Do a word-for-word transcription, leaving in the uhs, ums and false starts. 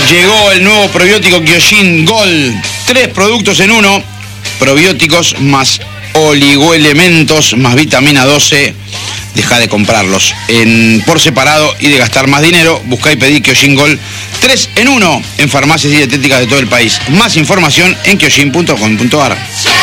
Llegó el nuevo probiótico Kyojin Gold. Tres productos en uno. Probióticos más oligoelementos más vitamina doce. Deja de comprarlos en, por separado y de gastar más dinero. Buscá y pedí Kyojin Gold tres en uno en farmacias y dietéticas de todo el país. Más información en kyojin punto com punto ar.